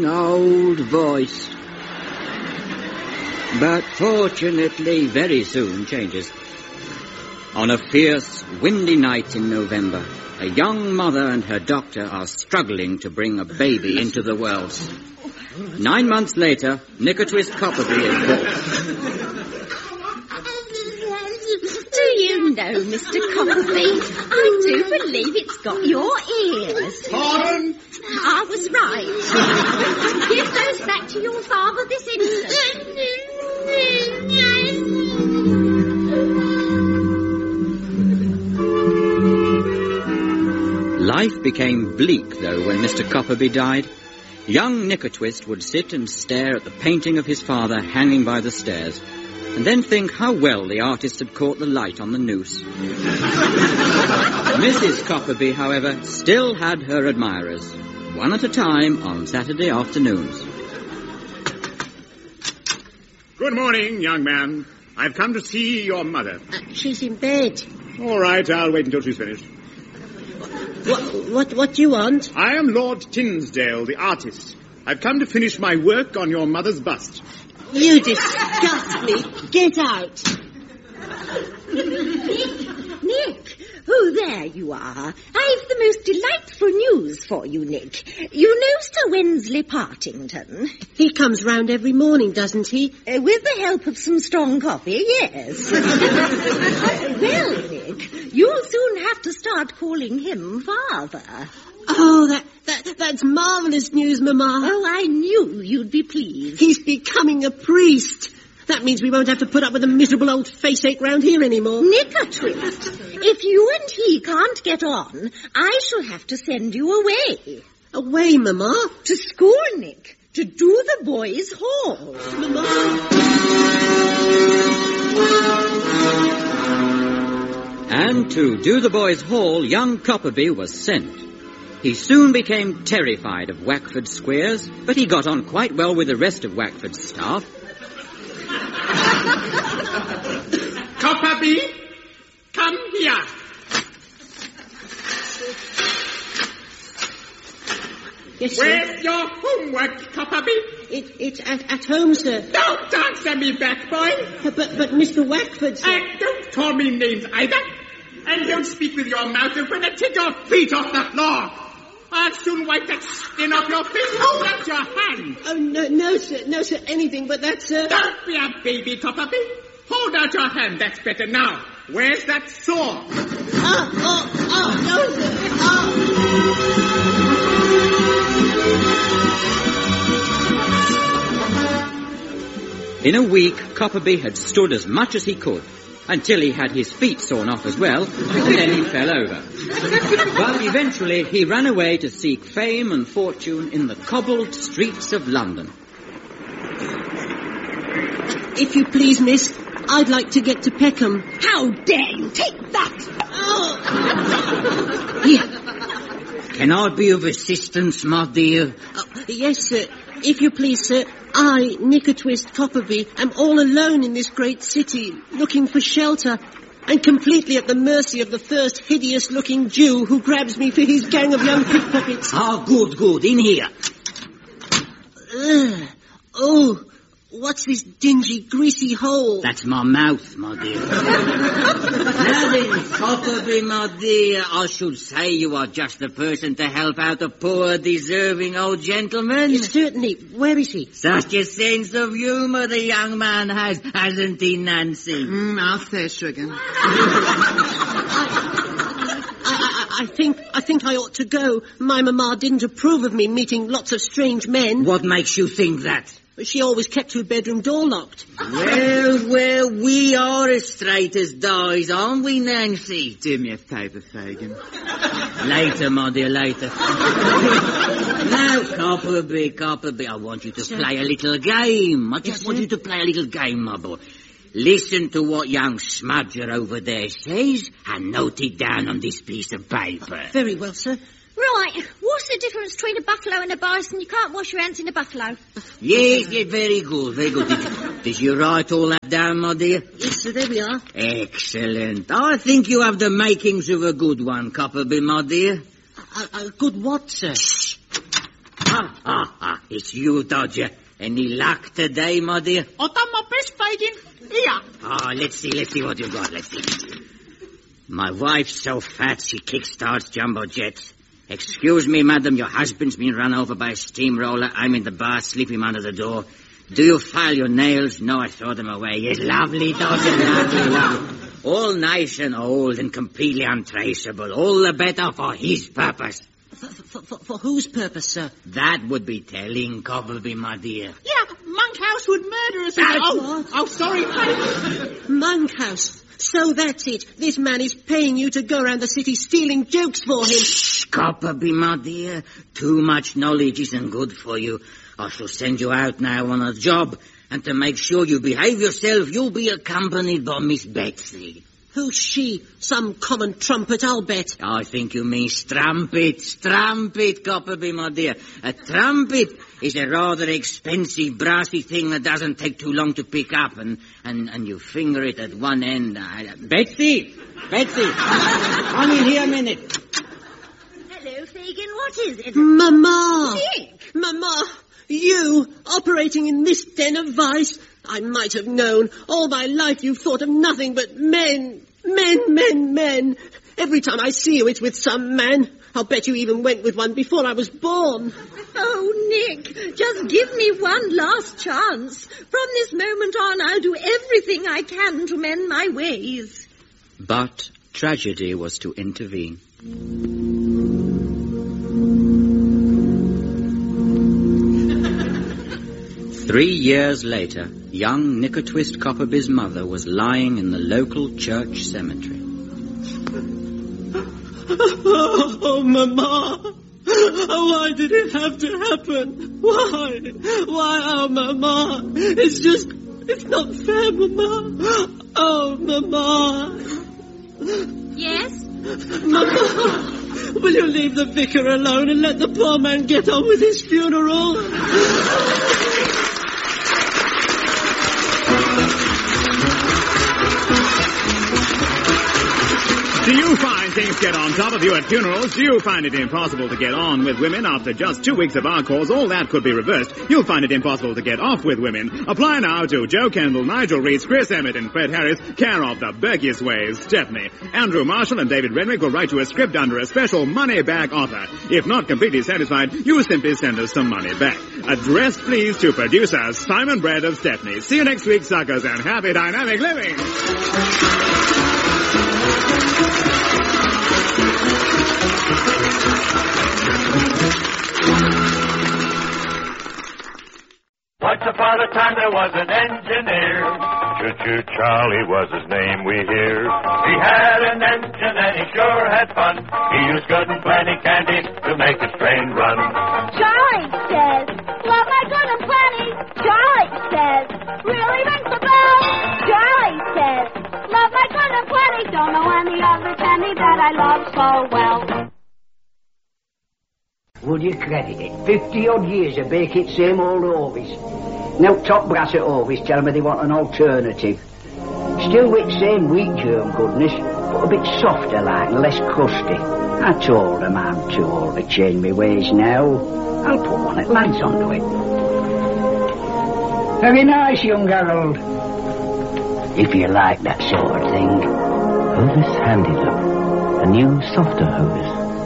old voice. But fortunately, very soon changes. On a fierce, windy night in November, a young mother and her doctor are struggling to bring a baby into the world. 9 months later, Nicotwist Copperby is born. Do you know, Mr. Copperby, I do believe it's got your ears. Pardon? I was right. Give those back to your father this instant. Life became bleak, though, when Mr. Copperby died. Young Nicotwist would sit and stare at the painting of his father hanging by the stairs, and then think how well the artist had caught the light on the noose. Mrs. Copperby, however, still had her admirers, one at a time on Saturday afternoons. Good morning, young man. I've come to see your mother. She's in bed. All right, I'll wait until she's finished. What do you want? I am Lord Tinsdale, the artist. I've come to finish my work on your mother's bust. You disgust me. Get out. Nick, oh, there you are. I've the most delightful news for you, Nick. You know Sir Wensley Partington? He comes round every morning, doesn't he? With the help of some strong coffee, yes. Well, Nick, you'll soon have to start calling him father. Oh, that's marvellous news, Mamma. Oh, I knew you'd be pleased. He's becoming a priest. That means we won't have to put up with a miserable old faceache round here anymore. Nicotwist, if you and he can't get on, I shall have to send you away. Away, Mamma? To school, Nick. To do the boys' hall. Mamma. And to do the boys' hall, young Copperby was sent. He soon became terrified of Wackford Squares, but he got on quite well with the rest of Wackford's staff. Copperby, come here. Yes, sir. Where's your homework, Copperby? It's at home, sir. Don't answer me back, boy. But Mr. Wackford, sir. And don't call me names either. And don't speak with your mouth open and take your feet off the floor. I'll soon wipe that skin off your face. Hold out your hand. Oh, no, sir, anything but that, sir. Don't be a baby, Copperby. Hold out your hand, that's better now. Where's that saw? No, sir. In a week, Copperby had stood as much as he could, until he had his feet sawn off as well, and then he fell over. But eventually he ran away to seek fame and fortune in the cobbled streets of London. If you please, miss, I'd like to get to Peckham. How dare you take that? Oh. Here. Can I be of assistance, my dear? Yes, sir. If you please, sir, I, Nicotwist Copperby, am all alone in this great city, looking for shelter, and completely at the mercy of the first hideous-looking Jew who grabs me for his gang of young pickpockets. Ah, good, in here. Oh, what's this dingy, greasy hole? That's my mouth, my dear. Now then, Copperby, my dear, I should say you are just the person to help out a poor, deserving old gentleman. Yes, certainly. Where is he? Such a sense of humour the young man has, hasn't he, Nancy? Out there, sugar. I think I ought to go. My mamma didn't approve of me meeting lots of strange men. What makes you think that? She always kept her bedroom door locked. Well, we are as straight as dies, aren't we, Nancy? Do me a favour, Fagin. Later, my dear, later. Now, Copperby, I want you to play a little game. I just want you to play a little game, my boy. Listen to what young Smudger over there says and note it down on this piece of paper. Very well, sir. Right, what's the difference between a buffalo and a bison? You can't wash your hands in a buffalo. Yes, very good. Did you write all that down, my dear? Yes, sir, there we are. Excellent. I think you have the makings of a good one, Copperby, my dear. A good what, sir? It's you, Dodger. Any luck today, my dear? I done my best, Fagin. Here. Let's see what you've got, let's see. My wife's so fat she kickstarts jumbo jets. Excuse me, madam, your husband's been run over by a steamroller. I'm in the bar, sleep him under the door. Do you file your nails? No, I throw them away. Yes, lovely, Dodger, lovely. All nice and old and completely untraceable. All the better for his purpose. For whose purpose, sir? That would be telling, Copperby, my dear. Yeah, Monkhouse would murder us. Sorry, Fagin. Monkhouse. So that's it. This man is paying you to go around the city stealing jokes for him. Shh, Copperby, my dear. Too much knowledge isn't good for you. I shall send you out now on a job, and to make sure you behave yourself, you'll be accompanied by Miss Betsy. Who's she? Some common trumpet, I'll bet. I think you mean strumpet, Copperby, my dear. A trumpet is a rather expensive, brassy thing that doesn't take too long to pick up, and you finger it at one end. Betsy, come in here a minute. Hello, Fagin, what is it? Mama! Nick! Mama! You, operating in this den of vice? I might have known. All my life you've thought of nothing but men. Men. Every time I see you, it's with some man. I'll bet you even went with one before I was born. Oh, Nick, just give me one last chance. From this moment on, I'll do everything I can to mend my ways. But tragedy was to intervene. 3 years later, young Nicotwist Copperby's mother was lying in the local church cemetery. Oh, Mama! Why did it have to happen? Why? Oh, Mama! It's not fair, Mama! Oh, Mama! Yes? Mama! Will you leave the vicar alone and let the poor man get on with his funeral? Do you find things get on top of you at funerals? Do you find it impossible to get on with women after just 2 weeks of encores? All that could be reversed. You'll find it impossible to get off with women. Apply now to Joe Kendall, Nigel Reese, Chris Emmett and Fred Harris, care of the Bergius Ways, Stephanie. Andrew Marshall and David Renwick will write you a script under a special money-back offer. If not completely satisfied, you simply send us some money back. Addressed, please, to producer Simon Brad of Stephanie. See you next week, suckers, and happy dynamic living! Once upon a time there was an engineer. Choo-choo Charlie was his name, we hear. He had an engine and he sure had fun. He used good and plenty candy to make his train run. Charlie says, love my good and plenty. Charlie says, really rings the bell. Charlie says, love my good and plenty. Don't know any other candy that I love so well. Would you credit it? 50-odd years of baking same old Ovis. Now top brass at Ovis tell me they want an alternative. Still with same wheat germ goodness, but a bit softer like and less crusty. I told them I'm too old to change my ways now. I'll put one at lads onto it. Very nice, young Harold. If you like that sort of thing. Hovis Handy Look. A new, softer Hovis.